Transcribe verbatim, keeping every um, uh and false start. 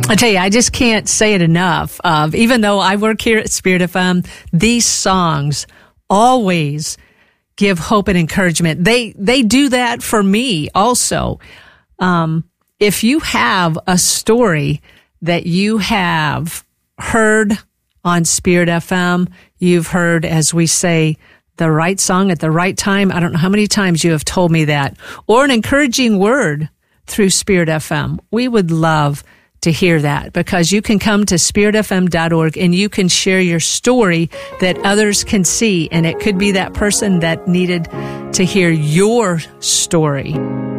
I tell you, I just can't say it enough. Of even though I work here at Spirit F M, these songs always give hope and encouragement. They they do that for me also. Um, if you have a story that you have heard on Spirit F M, you've heard, as we say, the right song at the right time. I don't know how many times you have told me that, or an encouraging word through Spirit F M. We would love to hear that, because you can come to spirit f m dot org and you can share your story that others can see, and it could be that person that needed to hear your story.